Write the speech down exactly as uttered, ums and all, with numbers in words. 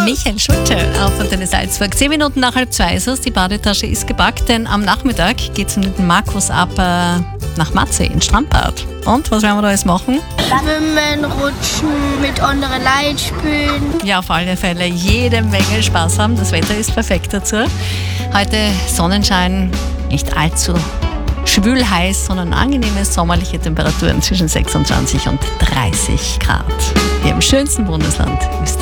Michael Schulte auf Antenne Salzburg. Zehn Minuten nach halb zwei ist es. Die Badetasche ist gepackt, denn am Nachmittag geht es mit dem Markus ab äh, nach Matzee ins Strandbad. Und was werden wir da alles machen? Schwimmen, rutschen, mit anderen Leuten spielen. Ja, auf alle Fälle jede Menge Spaß haben. Das Wetter ist perfekt dazu. Heute Sonnenschein, nicht allzu schwül heiß, sondern angenehme sommerliche Temperaturen zwischen sechsundzwanzig und dreißig Grad. Hier im schönsten Bundesland Österreich.